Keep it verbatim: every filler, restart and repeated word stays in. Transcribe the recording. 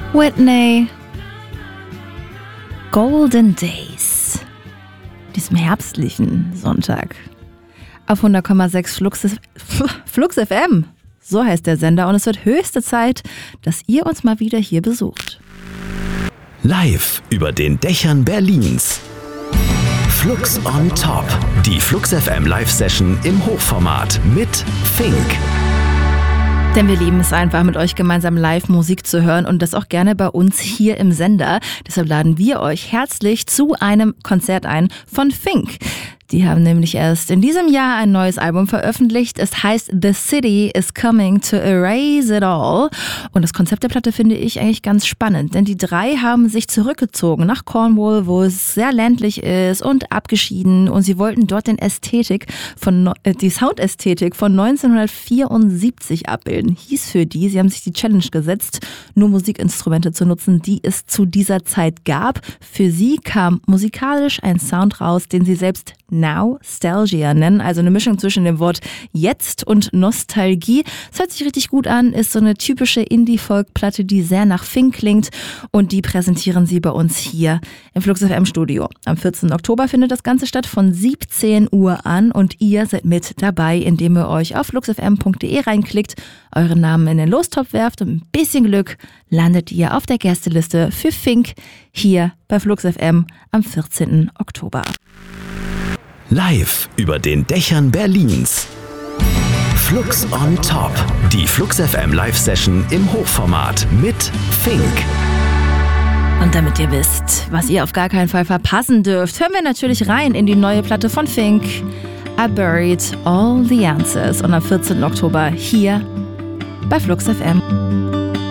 Whitney. Golden Days. Diesem herbstlichen Sonntag. Auf hundert Komma sechs Flux, Flux F M. So heißt der Sender und es wird höchste Zeit, dass ihr uns mal wieder hier besucht. Live über den Dächern Berlins. Flux on Top. Die Flux F M Live-Session im Hochformat mit Fink. Denn wir lieben es einfach, mit euch gemeinsam live Musik zu hören und das auch gerne bei uns hier im Sender. Deshalb laden wir euch herzlich zu einem Konzert ein von Fink. Die haben nämlich erst in diesem Jahr ein neues Album veröffentlicht. Es heißt The City is Coming to Erase It All. Und das Konzept der Platte finde ich eigentlich ganz spannend, denn die drei haben sich zurückgezogen nach Cornwall, wo es sehr ländlich ist und abgeschieden. Und sie wollten dort den Ästhetik von, äh, die Soundästhetik von neunzehnhundertvierundsiebzig abbilden. Hieß für die, sie haben sich die Challenge gesetzt, nur Musikinstrumente zu nutzen, die es zu dieser Zeit gab. Für sie kam musikalisch ein Sound raus, den sie selbst Nostalgia nennen, also eine Mischung zwischen dem Wort Jetzt und Nostalgie. Es hört sich richtig gut an, ist so eine typische Indie-Folk-Platte, die sehr nach Fink klingt und die präsentieren sie bei uns hier im Flux F M Studio. Am vierzehnten Oktober findet das Ganze statt von siebzehn Uhr an und ihr seid mit dabei, indem ihr euch auf fluxfm punkt de reinklickt, euren Namen in den Lostopf werft und mit ein bisschen Glück landet ihr auf der Gästeliste für Fink hier bei Flux F M am vierzehnten Oktober. Live über den Dächern Berlins. Flux on Top. Die Flux F M Live-Session im Hochformat mit Fink. Und damit ihr wisst, was ihr auf gar keinen Fall verpassen dürft, hören wir natürlich rein in die neue Platte von Fink. I Buried All the Answers. Und am vierzehnten Oktober hier bei Flux F M.